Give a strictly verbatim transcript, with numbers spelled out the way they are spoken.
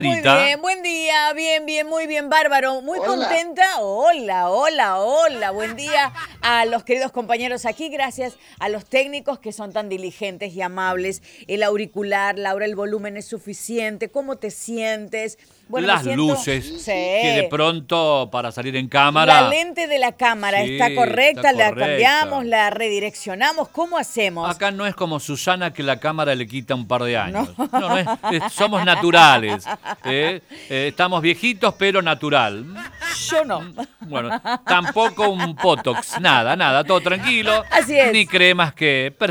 Muy bien, buen día, bien, bien, muy bien, bárbaro, muy Hola. contenta. Hola, hola, hola, buen día a los queridos compañeros aquí, gracias a los técnicos que son tan diligentes y amables. El auricular, Laura, el volumen es suficiente, ¿cómo te sientes? Bueno, las me siento, luces, sí. que de pronto para salir en cámara... La lente de la cámara sí, está correcta, está la correcta. cambiamos, la redireccionamos, ¿cómo hacemos? Acá no es como Susana que la cámara le quita un par de años. No, no, no es, es, somos naturales. ¿eh? Eh, estamos viejitos, pero natural. Yo no. Bueno, tampoco un Botox, nada, nada, todo tranquilo. Así es. Ni cremas que...